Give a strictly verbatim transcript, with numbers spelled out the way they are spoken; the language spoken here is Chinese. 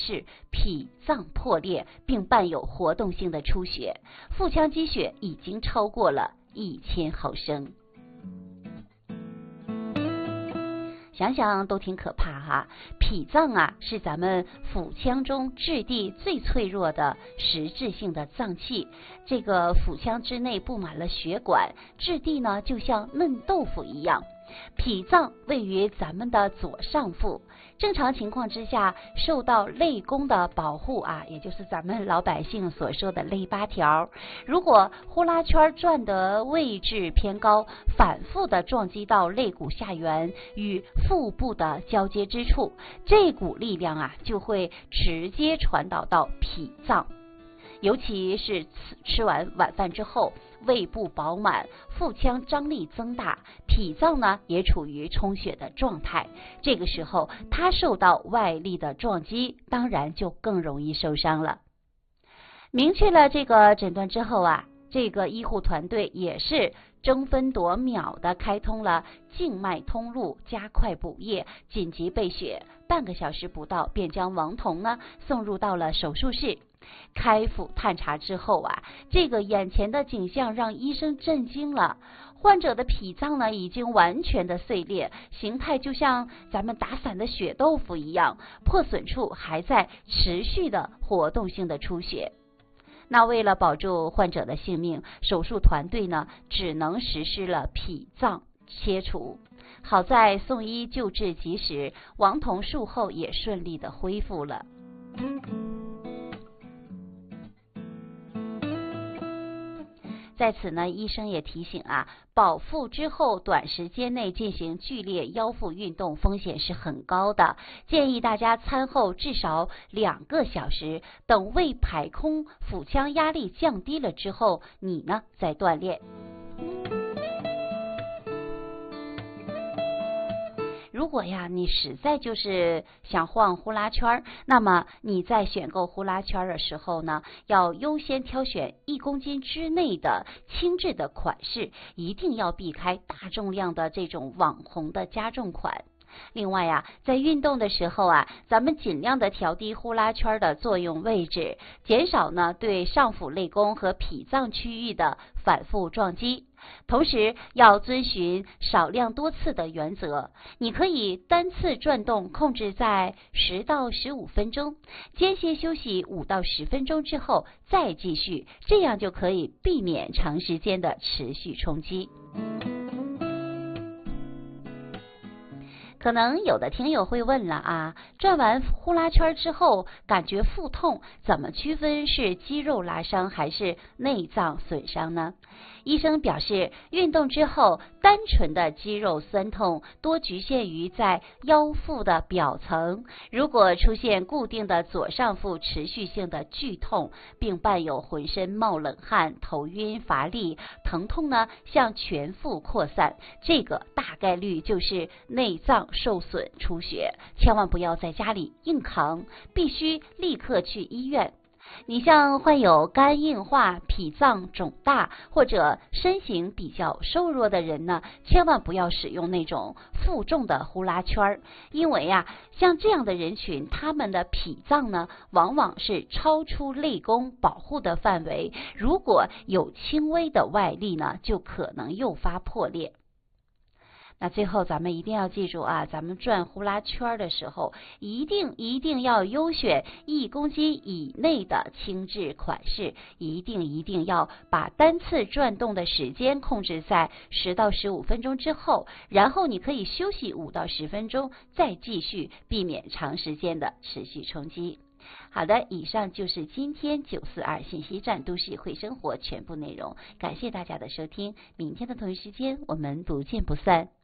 是脾脏破裂，并伴有活动性的出血，腹腔积血已经超过了一千毫升。想想都挺可怕哈。脾脏啊是咱们腹腔中质地最脆弱的实质性的脏器，这个腹腔之内布满了血管，质地呢就像嫩豆腐一样。脾脏位于咱们的左上腹，正常情况之下受到肋弓的保护啊，也就是咱们老百姓所说的肋八条。如果呼啦圈转的位置偏高，反复的撞击到肋骨下缘与腹部的交接之处，这股力量啊就会直接传导到脾脏。尤其是吃完晚饭之后，胃部饱满，腹腔张力增大，脾脏呢也处于充血的状态。这个时候它受到外力的撞击，当然就更容易受伤了。明确了这个诊断之后啊，这个医护团队也是争分夺秒的开通了静脉通路，加快补液，紧急备血，半个小时不到便将王彤呢送入到了手术室。开腹探查之后啊，这个眼前的景象让医生震惊了。患者的脾脏呢已经完全的碎裂，形态就像咱们打散的血豆腐一样，破损处还在持续的活动性的出血。那为了保住患者的性命，手术团队呢只能实施了脾脏切除。好在送医救治及时，王彤术后也顺利的恢复了。在此呢，医生也提醒啊，饱腹之后短时间内进行剧烈腰腹运动风险是很高的，建议大家餐后至少两个小时，等胃排空，腹腔压力降低了之后，你呢再锻炼。如果呀，你实在就是想晃呼啦圈，那么你在选购呼啦圈的时候呢，要优先挑选一公斤之内的轻质的款式，一定要避开大重量的这种网红的加重款。另外呀，在运动的时候啊，咱们尽量的调低呼啦圈的作用位置，减少呢对上腹肋弓和脾脏区域的反复撞击。同时要遵循少量多次的原则，你可以单次转动控制在十到十五分钟，间歇休息五到十分钟之后再继续，这样就可以避免长时间的持续冲击。可能有的听友会问了啊，转完呼啦圈之后感觉腹痛，怎么区分是肌肉拉伤还是内脏损伤呢？医生表示，运动之后单纯的肌肉酸痛多局限于在腰腹的表层，如果出现固定的左上腹持续性的剧痛，并伴有浑身冒冷汗、头晕乏力，疼痛呢向全腹扩散，这个大概率就是内脏受损出血，千万不要在家里硬扛，必须立刻去医院。你像患有肝硬化、脾脏肿大或者身形比较瘦弱的人呢，千万不要使用那种负重的呼啦圈，因为啊，像这样的人群，他们的脾脏呢，往往是超出肋弓保护的范围，如果有轻微的外力呢，就可能诱发破裂。那最后咱们一定要记住啊，咱们转呼啦圈的时候，一定一定要优选一公斤以内的轻质款式，一定一定要把单次转动的时间控制在十到十五分钟之后，然后你可以休息五到十分钟，再继续，避免长时间的持续冲击。好的，以上就是今天九四二信息站都市会生活全部内容，感谢大家的收听，明天的同一时间我们不见不散。